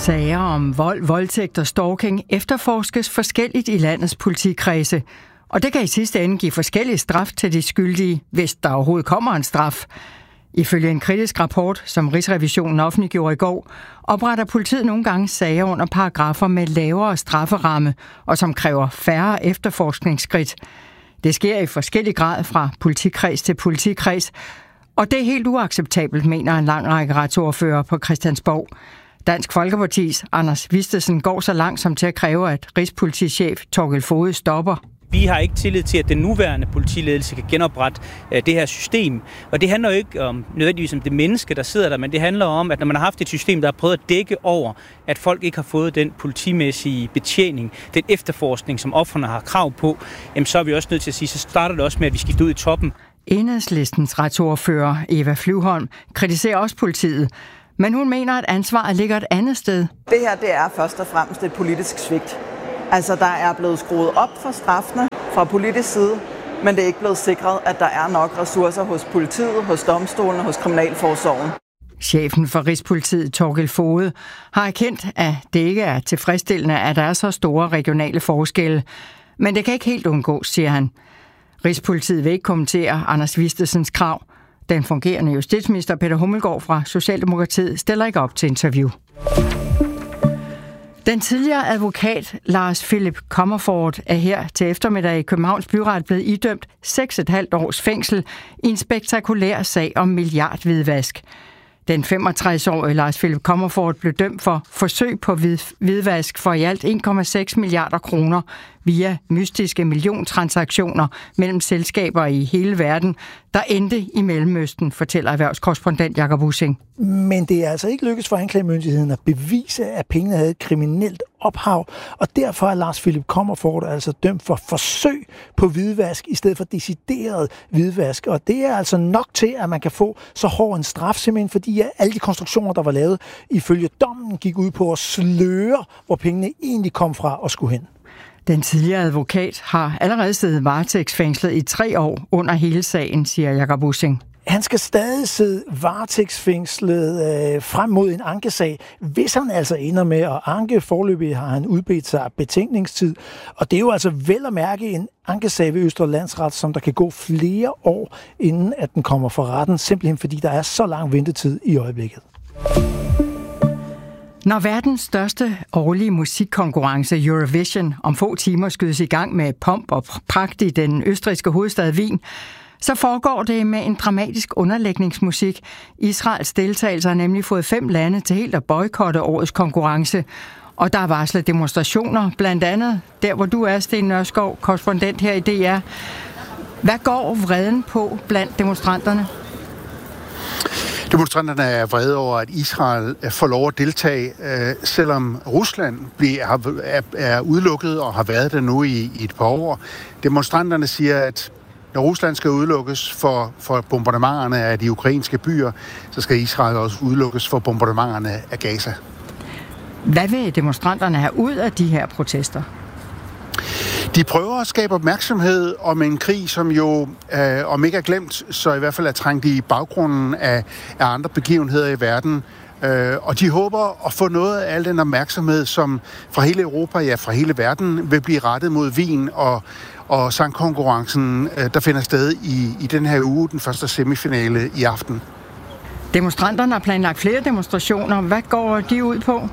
Sager om vold, voldtægt og stalking efterforskes forskelligt i landets politikredse. Og det kan i sidste ende give forskellig straf til de skyldige, hvis der overhovedet kommer en straf. Ifølge en kritisk rapport, som Rigsrevisionen offentliggjorde i går, opretter politiet nogle gange sager under paragrafer med lavere strafferamme, og som kræver færre efterforskningsskridt. Det sker i forskellig grad fra politikreds til politikreds, og det er helt uacceptabelt, mener en lang række retsordfører på Christiansborg. Dansk Folkepartis Anders Vistesen går så langt som til at kræve, at rigspolitichef Thorkild Foged stopper. Vi har ikke tillid til, at den nuværende politiledelse kan genoprette det her system. Og det handler jo ikke nødvendigvis om det menneske, der sidder der, men det handler om, at når man har haft et system, der har prøvet at dække over, at folk ikke har fået den politimæssige betjening, den efterforskning, som ofrene har krav på, så er vi også nødt til at sige, så starter det også med, at vi skifter ud i toppen. Enhedslistens retsordfører Eva Flyvholm kritiserer også politiet, men hun mener, at ansvaret ligger et andet sted. Det her, det er først og fremmest et politisk svigt. Altså, der er blevet skruet op for straffene fra politisk side, men det er ikke blevet sikret, at der er nok ressourcer hos politiet, hos domstolene, hos kriminalforsorgen. Chefen for Rigspolitiet, Thorkild Foged, har erkendt, at det ikke er tilfredsstillende, at der er så store regionale forskelle. Men det kan ikke helt undgås, siger han. Rigspolitiet vil ikke kommentere Anders Vistesens krav. Den fungerende justitsminister Peter Hummelgaard fra Socialdemokratiet stiller ikke op til interview. Den tidligere advokat Lars Philip Comerford er her til eftermiddag i Københavns Byret blevet idømt 6,5 års fængsel i en spektakulær sag om milliardhvidvask. Den 65-årige Lars Philip Comerford blev dømt for forsøg på hvidvask for i alt 1,6 milliarder kroner via mystiske milliontransaktioner mellem selskaber i hele verden, der endte i Mellemøsten, fortæller erhvervskorrespondent Jakob Ussing. Men det er altså ikke lykkedes for anklagemyndigheden at bevise, at pengene havde et kriminelt ophav, og derfor er Lars Philip Comerford altså dømt for forsøg på hvidvask i stedet for decideret hvidvask. Og det er altså nok til, at man kan få så hård en straf, simpelthen fordi alle de konstruktioner, der var lavet ifølge dommen, gik ud på at sløre, hvor pengene egentlig kom fra og skulle hen. Den tidligere advokat har allerede siddet varetægtsfængslet i 3 år under hele sagen, siger Jakob Ussing. Han skal stadig sidde varetægtsfængslet frem mod en ankesag, hvis han altså ender med at anke. Foreløbig har han udbedt sig betænkningstid, og det er jo altså vel at mærke en ankesag ved Østre Landsret, som der kan gå flere år, inden at den kommer for retten, simpelthen fordi der er så lang ventetid i øjeblikket. Når verdens største årlige musikkonkurrence Eurovision om få timer skydes i gang med pomp og pragt i den østrigske hovedstad Wien, så foregår det med en dramatisk underlægningsmusik. Israels deltagelse har nemlig fået 5 lande til helt at boykotte årets konkurrence. Og der er varslet demonstrationer, blandt andet der, hvor du er, Sten Nørskov, korrespondent her i DR. Hvad går vreden på blandt demonstranterne? Demonstranterne er vrede over, at Israel får lov at deltage, selvom Rusland er udelukket og har været der nu i et par år. Demonstranterne siger, at når Rusland skal udelukkes for bombardementerne af de ukrainske byer, så skal Israel også udelukkes for bombardementerne af Gaza. Hvad vil demonstranterne have ud af de her protester? De prøver at skabe opmærksomhed om en krig, som jo, om ikke er glemt, så i hvert fald er trængt i baggrunden af andre begivenheder i verden. Og de håber at få noget af al den opmærksomhed, som fra hele Europa, ja fra hele verden, vil blive rettet mod Wien og sangkonkurrencen, der finder sted i den her uge, den første semifinale i aften. Demonstranterne har planlagt flere demonstrationer. Hvad går de ud på?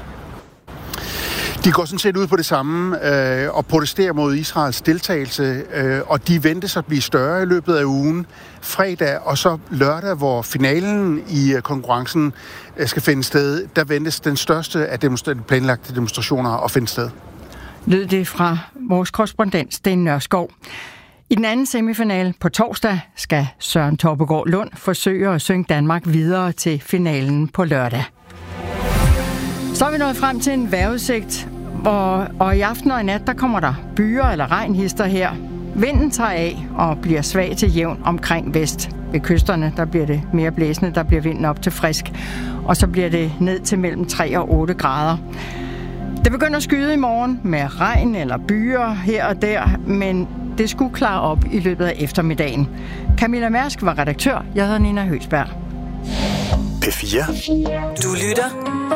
De går sådan set ud på det samme og protesterer mod Israels deltagelse, og de ventes at blive større i løbet af ugen. Fredag og så lørdag, hvor finalen i konkurrencen skal finde sted, der ventes den største af planlagte demonstrationer at finde sted. Lød det fra vores korrespondent Sten Nørskov. I den anden semifinale på torsdag skal Søren Torpegaard Lund forsøge at synge Danmark videre til finalen på lørdag. Så er vi nået frem til en vejrudsigt, og i aften og i nat, der kommer der byer eller regnhister her. Vinden tager af og bliver svag til jævn omkring vest. Ved kysterne, der bliver det mere blæsende, der bliver vinden op til frisk, og så bliver det ned til mellem 3 og 8 grader. Det begynder at skyde i morgen med regn eller byer her og der, men det skulle klare op i løbet af eftermiddagen. Camilla Mærsk var redaktør. Jeg hedder Nina Høsberg. P4. Du lytter